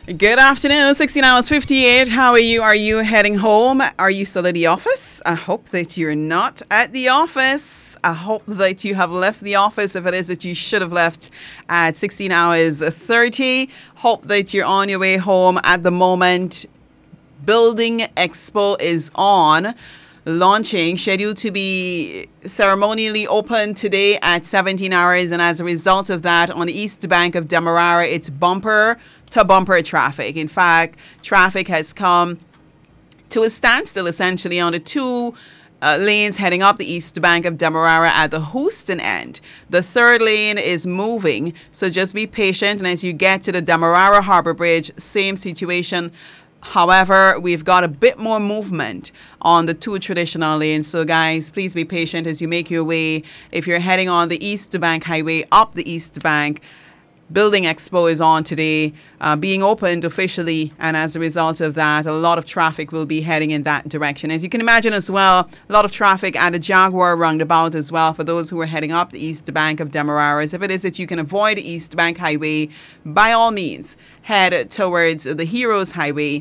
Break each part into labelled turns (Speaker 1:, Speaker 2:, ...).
Speaker 1: Good afternoon, 16 hours 58. How are you? Are you heading home? Are you still at the office? I hope that you're not at the office. I hope that you have left the office if it is that you should have left at 16 hours 30. Hope that you're on your way home at the moment. Building Expo is on. Launching, scheduled to be ceremonially open today at 17 hours. And as a result of that, on the east bank of Demerara, it's bumper to bumper traffic. In fact, traffic has come to a standstill essentially on the two lanes heading up the east bank of Demerara at the Houston end. The third lane is moving, so just be patient. And as you get to the Demerara Harbor Bridge, same situation. However, we've got a bit more movement on the two traditional lanes. So, guys, please be patient as you make your way. If you're heading on the East Bank Highway up the East Bank, Building Expo is on today, being opened officially. And as a result of that, a lot of traffic will be heading in that direction. As you can imagine as well, a lot of traffic at the Jaguar roundabout as well for those who are heading up the East Bank of Demerara. If it is that you can avoid the East Bank Highway, by all means, head towards the Heroes Highway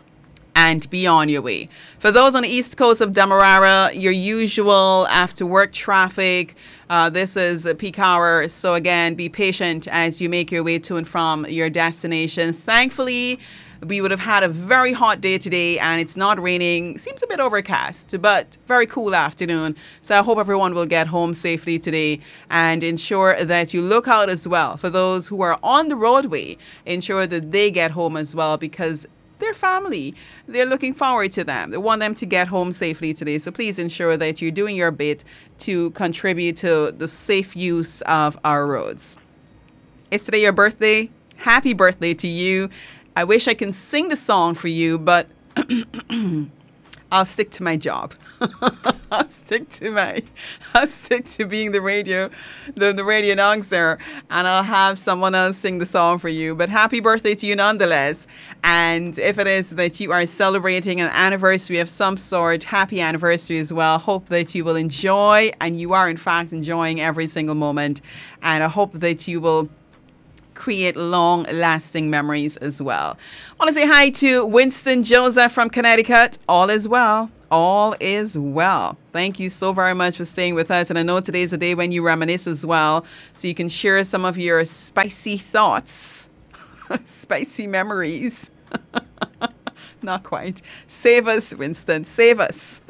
Speaker 1: and be on your way. For those on the east coast of Demerara, your usual after work traffic, this is a peak hour. So again, be patient as you make your way to and from your destination. Thankfully, we would have had a very hot day today and it's not raining. Seems a bit overcast, but very cool afternoon. So I hope everyone will get home safely today and ensure that you look out as well for those who are on the roadway. Ensure that they get home as well because their family, they're looking forward to them. They want them to get home safely today. So please ensure that you're doing your bit to contribute to the safe use of our roads. Is today your birthday? Happy birthday to you. I wish I can sing the song for you, but I'll stick to my job. I'll stick to being the radio announcer, and I'll have someone else sing the song for you. But happy birthday to you nonetheless. And if it is that you are celebrating an anniversary of some sort, happy anniversary as well. Hope that you will enjoy, and you are in fact enjoying every single moment. And I hope that you will create long-lasting memories as well. I want to say hi to Winston Joseph from Connecticut. All is well. All is well. Thank you so very much for staying with us. And I know today's a day when you reminisce as well, so you can share some of your spicy thoughts, spicy memories. Not quite. Save us, Winston. Save us.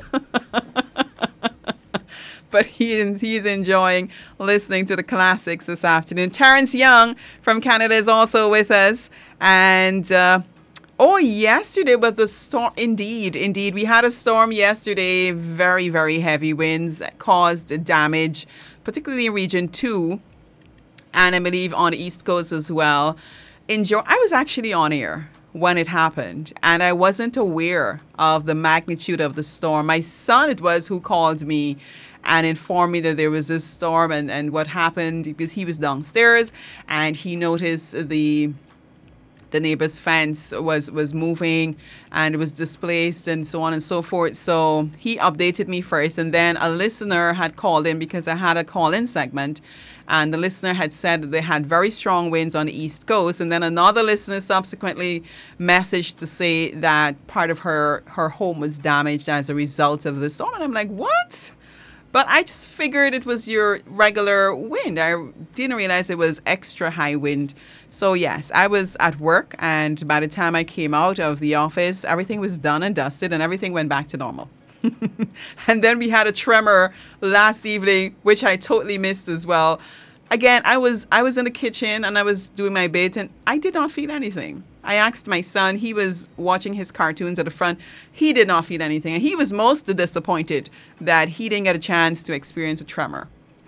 Speaker 1: But he's enjoying listening to the classics this afternoon. Terrence Young from Canada is also with us. And, yesterday with the storm. Indeed. We had a storm yesterday. Very, very heavy winds caused damage, particularly in Region 2. And I believe on the East Coast as well. I was actually on air when it happened, and I wasn't aware of the magnitude of the storm. My son, it was, who called me and informed me that there was this storm and what happened, because he was downstairs and he noticed the neighbor's fence was moving and it was displaced and so on and so forth. So he updated me first, and then a listener had called in because I had a call-in segment, and the listener had said that they had very strong winds on the East Coast. And then another listener subsequently messaged to say that part of her home was damaged as a result of the storm. And I'm like, what? But I just figured it was your regular wind. I didn't realize it was extra high wind. So yes, I was at work, and by the time I came out of the office, everything was done and dusted and everything went back to normal. And then we had a tremor last evening, which I totally missed as well. Again, I was in the kitchen and I was doing my bit and I did not feel anything. I asked my son, he was watching his cartoons at the front. He did not feel anything. And he was most disappointed that he didn't get a chance to experience a tremor.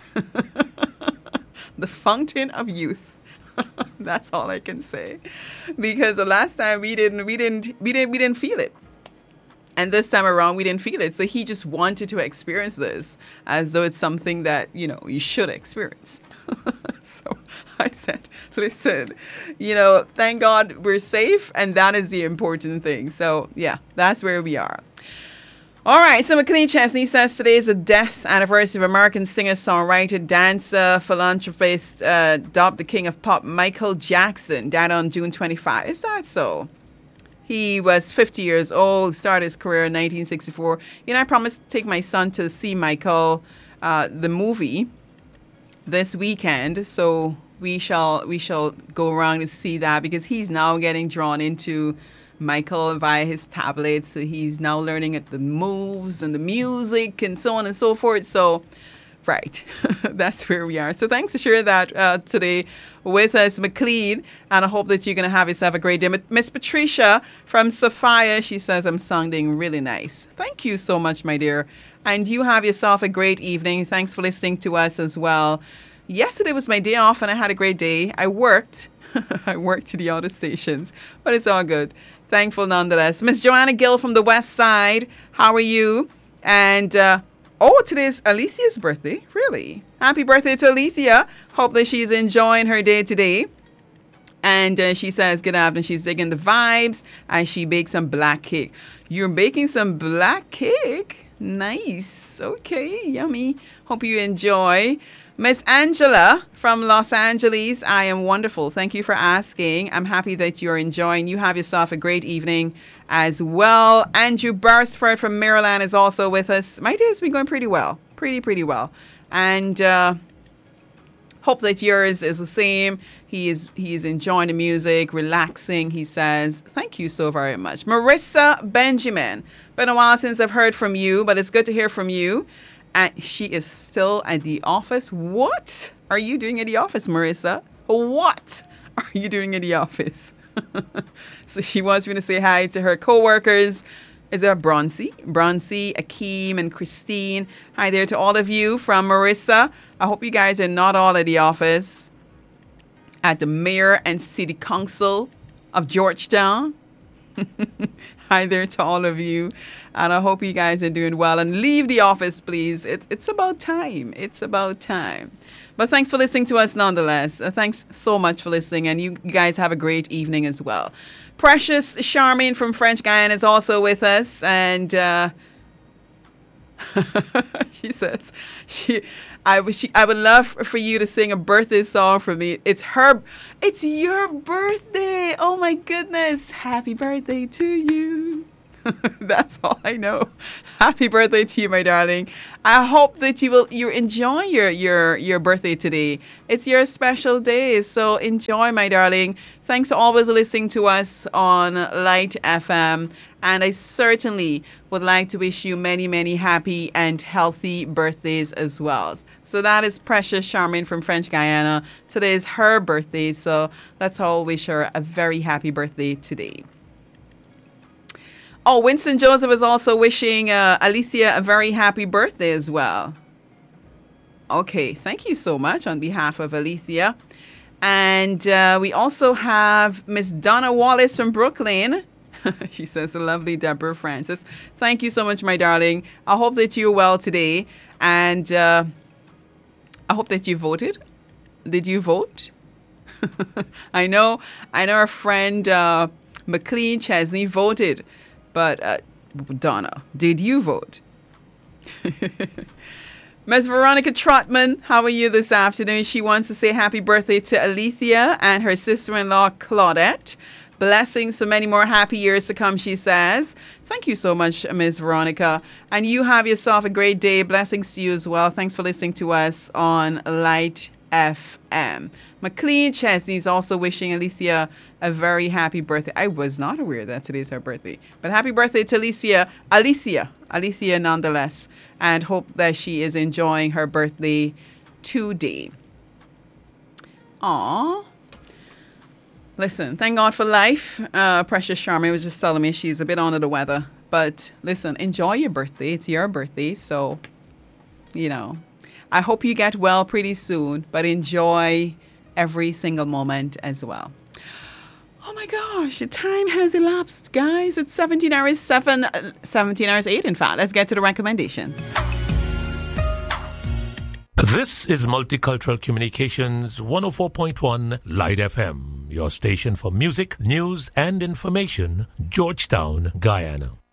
Speaker 1: The fountain of youth. That's all I can say. Because the last time we didn't feel it. And this time around, we didn't feel it. So he just wanted to experience this as though it's something that, you should experience. So I said, listen, thank God we're safe. And that is the important thing. So, yeah, that's where we are. All right, so McLean Chesney says today is the death anniversary of American singer, songwriter, dancer, philanthropist, dubbed the king of pop, Michael Jackson, died on June 25. Is that so? He was 50 years old, started his career in 1964. I promised to take my son to see Michael, the movie, this weekend. So we shall go around and see that, because he's now getting drawn into Michael via his tablet. So he's now learning at the moves and the music and so on and so forth. So, right, that's where we are. So thanks for sharing that today with us, McLean. And I hope that you're going to have yourself a great day. Miss Patricia from Sophia, she says, I'm sounding really nice. Thank you so much, my dear. And you have yourself a great evening. Thanks for listening to us as well. Yesterday was my day off and I had a great day. I worked. I worked to the other stations, but it's all good. Thankful nonetheless. Miss Joanna Gill from the West Side, how are you? And, today's Alicia's birthday. Really? Happy birthday to Alicia. Hope that she's enjoying her day today. And she says, good afternoon. She's digging the vibes as she bakes some black cake. You're baking some black cake? Nice. Okay, yummy. Hope you enjoy. Miss Angela from Los Angeles, I am wonderful. Thank you for asking. I'm happy that you're enjoying. You have yourself a great evening as well. Andrew Beresford from Maryland is also with us. My day has been going pretty well. Pretty well. And hope that yours is the same. He is enjoying the music, relaxing, he says. Thank you so very much. Marissa Benjamin. Been a while since I've heard from you, but it's good to hear from you. And she is still at the office. What are you doing at the office, Marissa? What are you doing at the office? So she wants me to say hi to her co-workers. Is there Bronzy, Akeem, and Christine? Hi there to all of you from Marissa. I hope you guys are not all at the office. At the Mayor and City Council of Georgetown. Hi there to all of you. And I hope you guys are doing well. And leave the office, please. It's about time. It's about time. But thanks for listening to us nonetheless. Thanks so much for listening. And you guys have a great evening as well. Precious Charmaine from French Guyana is also with us. And she says, I would love for you to sing a birthday song for me. It's your birthday. Oh my goodness. Happy birthday to you. That's all I know. Happy birthday to you, my darling. I hope that you're enjoying your birthday today. It's your special day, so enjoy, my darling. Thanks for always listening to us on Light FM. And I certainly would like to wish you many, many happy and healthy birthdays as well. So that is Precious Charmaine from French Guyana. Today is her birthday, so let's all wish her a very happy birthday today. Oh, Winston Joseph is also wishing Alicia a very happy birthday as well. Okay, thank you so much on behalf of Alicia. And we also have Miss Donna Wallace from Brooklyn. She says, lovely Deborah Francis. Thank you so much, my darling. I hope that you're well today. And I hope that you voted. Did you vote? I know our friend McLean Chesney voted. But, Donna, did you vote? Ms. Veronica Trotman, how are you this afternoon? She wants to say happy birthday to Alicia and her sister-in-law, Claudette. Blessings for many more happy years to come, she says. Thank you so much, Ms. Veronica. And you have yourself a great day. Blessings to you as well. Thanks for listening to us on Light FM. McLean Chesney is also wishing Alicia a very happy birthday. I was not aware that today's her birthday. But happy birthday to Alicia nonetheless. And hope that she is enjoying her birthday today. Aww. Listen, thank God for life. Precious Charmaine was just telling me she's a bit under the weather. But listen, enjoy your birthday. It's your birthday. So, I hope you get well pretty soon. But enjoy every single moment as well. Oh my gosh, the time has elapsed, guys. It's 17 hours 8, in fact. Let's get to the recommendation.
Speaker 2: This is Multicultural Communications 104.1 Light FM, your station for music, news, and information, Georgetown, Guyana.